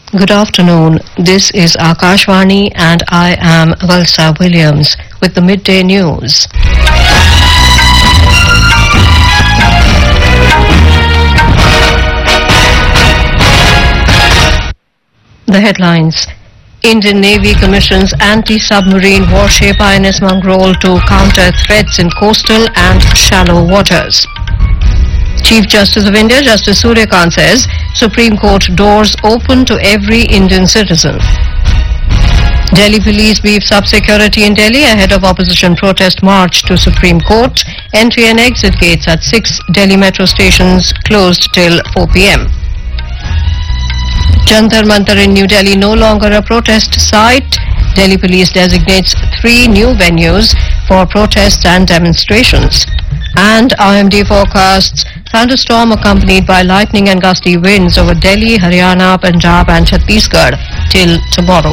Good afternoon. This is Akashvani and I am Valsa Williams with the midday news. The headlines. Indian Navy commissions anti-submarine warship INS Mangrol to counter threats in coastal and shallow waters. Chief Justice of India, Justice Surya Kant says, Supreme Court doors open to every Indian citizen. Delhi police beefs up security in Delhi ahead of opposition protest march to Supreme Court. Entry and exit gates at 6 Delhi metro stations closed till 4 p.m. Jantar Mantar in New Delhi no longer a protest site. Delhi police designates 3 new venues for protests and demonstrations. And IMD forecasts thunderstorm accompanied by lightning and gusty winds over Delhi, Haryana, Punjab and Chhattisgarh till tomorrow.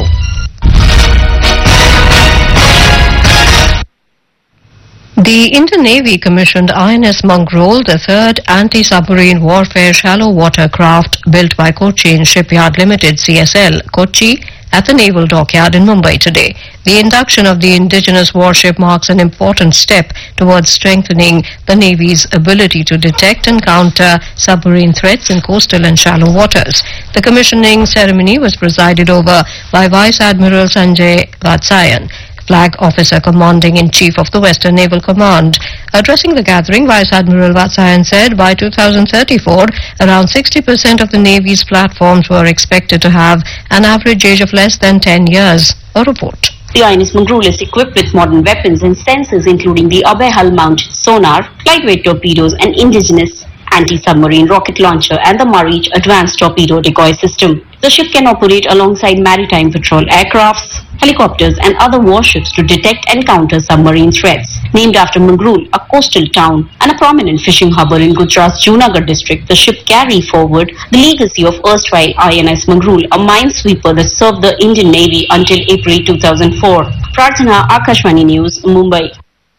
The Indian Navy commissioned INS Mangrol, the third anti-submarine warfare shallow water craft built by Cochin Shipyard Limited (CSL), Kochi, at the Naval Dockyard in Mumbai today. The induction of the indigenous warship marks an important step towards strengthening the Navy's ability to detect and counter submarine threats in coastal and shallow waters. The commissioning ceremony was presided over by Vice Admiral Sanjay Vatsayan, Flag Officer Commanding-in-Chief of the Western Naval Command. Addressing the gathering, Vice Admiral Vatsayan said by 2034, around 60% of the Navy's platforms were expected to have an average age of less than 10 years. A report. The INS Mangrol is equipped with modern weapons and sensors including the Abhay hull-mounted sonar, lightweight torpedoes and indigenous anti-submarine rocket launcher and the Marich advanced torpedo decoy system. The ship can operate alongside maritime patrol aircrafts, helicopters and other warships to detect and counter submarine threats. Named after Mangrol, a coastal town and a prominent fishing harbour in Gujarat's Junagadh district, the ship carry forward the legacy of erstwhile INS Mangrol, a minesweeper that served the Indian Navy until April 2004. Prarthana, Akashvani News, Mumbai.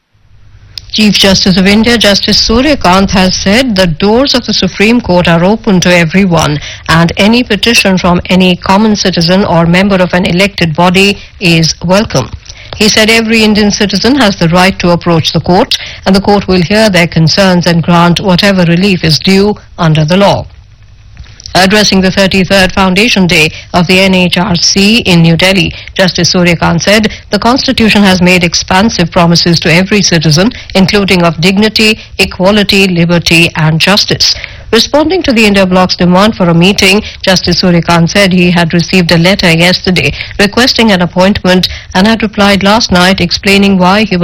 Chief Justice of India, Justice Surya Kant, has said the doors of the Supreme Court are open to everyone and any petition from any common citizen or member of an elected body is welcome. He said every Indian citizen has the right to approach the court and the court will hear their concerns and grant whatever relief is due under the law. Addressing the 33rd Foundation Day of the NHRC in New Delhi, Justice Surya Kant said the Constitution has made expansive promises to every citizen, including of dignity, equality, liberty and justice. Responding to the India Bloc's demand for a meeting, Justice Surya Kant said he had received a letter yesterday requesting an appointment and had replied last night explaining why he was